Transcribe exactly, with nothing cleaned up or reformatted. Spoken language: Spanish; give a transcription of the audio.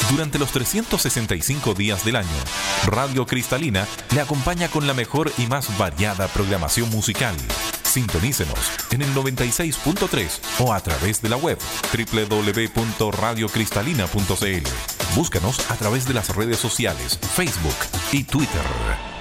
Durante los trescientos sesenta y cinco días del año, Radio Cristalina le acompaña con la mejor y más variada programación musical. Sintonícenos en el noventa y seis punto tres o a través de la web doble u doble u doble u punto radio cristalina punto c l. Búscanos a través de las redes sociales, Facebook y Twitter.